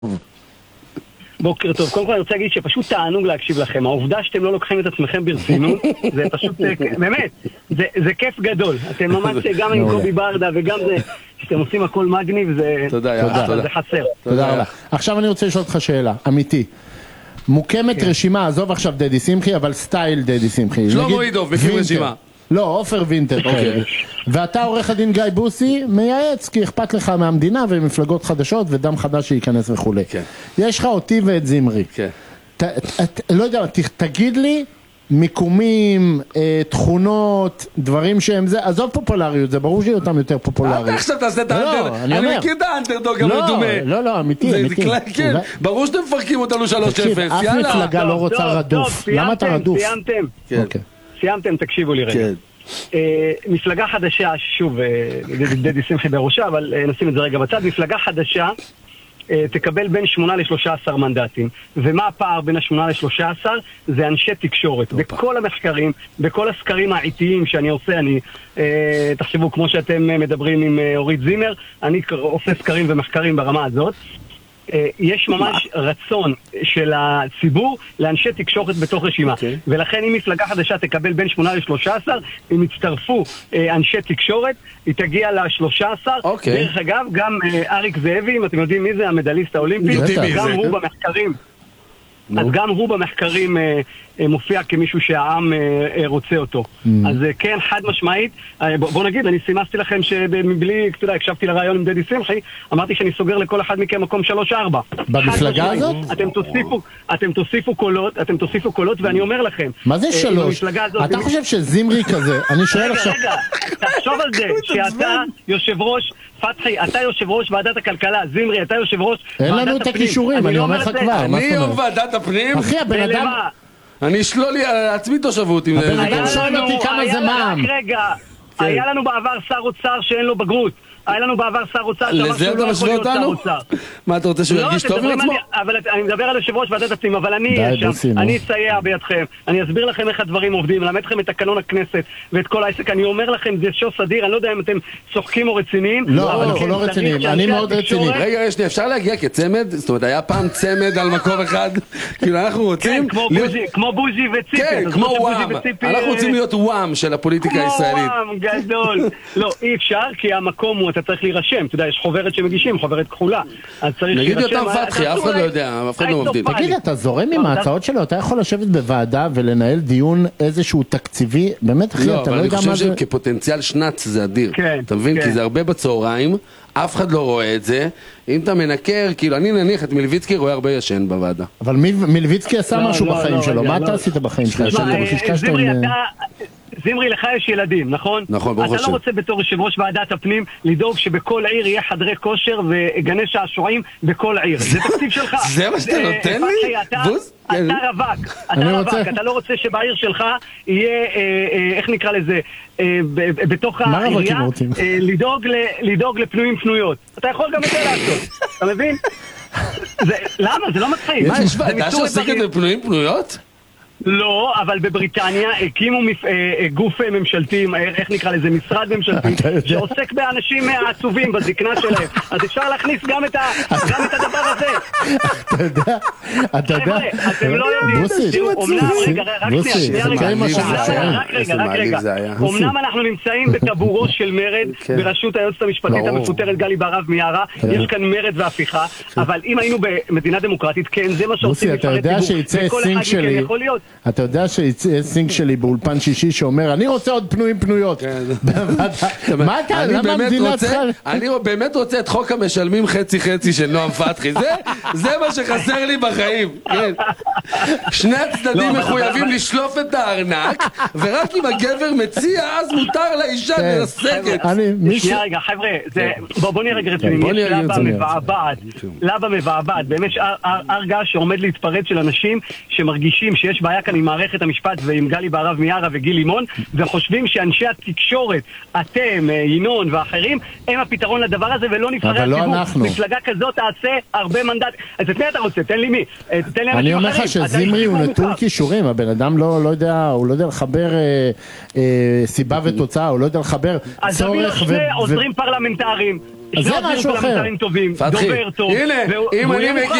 בוקר טוב, קודם כל אני רוצה להגיד שפשוט תענוג להקשיב לכם. העובדה שאתם לא לוקחים את עצמכם ברצינות זה פשוט, באמת, זה כיף גדול. אתם ממש גם עם קובי ברדה וגם זה שאתם עושים הכל מגניב, זה חסר. תודה רבה. עכשיו אני רוצה לשאול אותך שאלה, אמיתי. מוקמת רשימה, עזוב עכשיו דדי שמחי, אבל סטייל דדי שמחי. שלמה עידוב, מקים רשימה. לא, עופר וינטר. ואתה עורך הדין גיא בוסי מייעץ כי אכפת לך מהמדינה ומפלגות חדשות ודם חדש שייכנס וכו'. יש לך אותי ואת זמרי. לא יודע, תגיד לי מיקומים, תכונות, דברים שהם זה, עזוב פופולריות, זה ברור שיהיה אותם יותר פופולריות. אתה עכשיו תעשה את האנטר, אני מכיר את האנטרדוג המדומה. לא, אמיתי. ברור שאתם מפרקים אותנו 3-0, יאללה. אף מפלגה לא רוצה רדוף. למה אתה רדוף? סיימתם, תקשיבו לי רגע. מפלגה חדשה, שוב, דדי שמחי בראשה, אבל נשים את זה רגע בצד, מפלגה חדשה תקבל בין 8 ל-13 מנדטים. ומה הפער בין ה-8 ל-13? זה אנשי תקשורת. בכל המחקרים, בכל הסקרים העיתיים שאני עושה, תחשבו, כמו שאתם מדברים עם אורית זימר, אני עושה סקרים ומחקרים ברמה הזאת. יש ממש רצון של הציבור לאנשי תקשורת בתוך רשימה. ולכן אם מפלגה חדשה תקבל בין 8 ל-13, אם יצטרפו אנשי תקשורת, היא תגיע ל-13. דרך אגב, גם אריק זאבי, אם אתם יודעים מי זה, המדליסט האולימפי, גם הוא במחקרים. אז גם הוא במחקרים מופיע כמישהו שהעם רוצה אותו. אז כן, חד משמעית, בוא נגיד, אני סימסתי לכם שבלי, אתה יודע, הקשבתי לרעיון עם דדי שמחי, אמרתי שאני סוגר לכל אחד מכם מקום 3-4. במפלגה הזאת? אתם תוסיפו קולות, ואני אומר לכם, מה זה 3? אתה חושב שזמרי כזה, אני שואל עכשיו... רגע, תחשוב על זה, שאתה יושב ראש, פתחי, אתה יושב ראש ועדת הכלכלה, זמרי, אתה יושב ראש ועדת הפנים. אין לנו את הכישורים, אני אומר לך כבר. אני יום ועדת הפנים? אחי, הבן אדם... אני אשלול לי עצמי תושבות. הבן אדם שואל אותי כמה זה מע"מ. רגע, היה לנו בעבר שר אוצר שאין לו בגרות. היה לנו בעבר שר אוצר שאמר שהוא לא יכול להיות שר אוצר. מה, אתה רוצה שהוא ירגיש טוב עם עצמו? אבל אני מדבר על יושב ראש ועדת הפנים, אבל אני אהיה שם, אני אסייע בידכם, אני אסביר לכם איך הדברים עובדים, למד לכם את תקנון הכנסת ואת כל העסק, אני אומר לכם, זה שו סדיר, אני לא יודע אם אתם צוחקים או רציניים. לא, אנחנו לא רציניים, אני מאוד רציני. רגע, אפשר להגיע כצמד? זאת אומרת, היה פעם צמד על מקום אחד? כאילו אנחנו רוצים... כמו בוז'י וציפי. כן, כמו וואם. אנחנו רוצים להיות וואם של הפוליטיקה הישראלית. כמו וואם, גדול. לא, אי אפשר, כי המקום הוא, אתה צריך להירשם, אתה יודע, יש חוברת שמגישים, חוברת כחולה, אז צריך נגיד אותם פתחי, אף אחד לא יודע, אף אחד לא מבדיל. תגיד, אתה זורם עם ההצעות שלו, אתה יכול לשבת בוועדה ולנהל דיון איזשהו תקציבי, באמת אחי, אתה לא יודע מה זה... לא, אבל אני חושב שכפוטנציאל שנץ זה אדיר, אתה מבין? כי זה הרבה בצהריים, אף אחד לא רואה את זה, אם אתה מנקר, כאילו אני נניח את מלביצקי רואה הרבה ישן בוועדה. אבל מלביצקי עשה משהו בחיים שלו, מה אתה עשית בחיים שלך? זמרי, לך יש ילדים, נכון? נכון, ברוך השם. אתה לא רוצה בתור יושב ראש ועדת הפנים לדאוג שבכל עיר יהיה חדרי כושר וגני שעשועים בכל עיר. זה תקציב שלך. זה מה שאתה נותן לי? אתה רווק, אתה לא רוצה שבעיר שלך יהיה, איך נקרא לזה, בתוך העירייה, לדאוג לפנויים פנויות. אתה יכול גם את זה לעשות, אתה מבין? למה? זה לא מצחיק. מה, יש ועדה שעוסקת בפנויים פנויות? לא, אבל בבריטניה הקימו גוף ממשלתי, איך נקרא לזה, משרד ממשלתי, שעוסק באנשים עצובים בזקנה שלהם. אז אפשר להכניס גם את הדבר הזה. אתה יודע, אתם לא יודעים, אומנם אנחנו נמצאים בטבורו של מרד בראשות היועצת המשפטית המפוטרת גלי בהרב מיארה, יש כאן מרד והפיכה, אבל אם היינו במדינה דמוקרטית, כן, זה מה שעושים נבחרי ציבור, וכל אחד מכם יכול להיות. אתה יודע שיצא סינג שלי באולפן שישי שאומר אני רוצה עוד פנויים פנויות. מה אתה? למה המדינה צריכה? אני באמת רוצה את חוק המשלמים חצי חצי של נועם פתחי, זה מה שחסר לי בחיים. שני הצדדים מחויבים לשלוף את הארנק ורק אם הגבר מציע אז מותר לאישה לרסקת. שנייה רגע חבר'ה, בוא נהיה רגע רציניים, יש לבה מבעבעת, באמת ארגע שעומד להתפרץ של אנשים שמרגישים שיש בעיה כאן עם מערכת המשפט ועם גלי בהרב מיארה וגיל לימון, וחושבים שאנשי התקשורת, אתם, ינון ואחרים, הם הפתרון לדבר הזה ולא נבחרי הציבור. מפלגה כזאת תעשה הרבה מנדט. אז את מי אתה רוצה? תן לי מי? אני אומר לך שזמרי הוא נטול כישורים, הבן אדם לא יודע, הוא לא יודע לחבר סיבה ותוצאה, הוא לא יודע לחבר צורך אז תביא לו שני עוזרים פרלמנטריים, אז זה משהו אחר. טובים, דובר טוב. הנה, אם אני מגיע